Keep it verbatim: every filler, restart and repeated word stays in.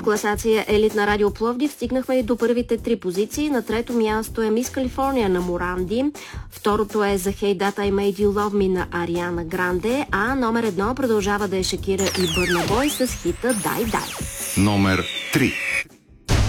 От класация Елит на Радио Пловдив стигнахме и до първите три позиции. На трето място е Мис Калифорния на Моранди. Второто е за Hey That I Made You Love Me на Ариана Гранде. А номер едно продължава да е Шакира и Бърна Бой с хита Дай Дай. Номер три.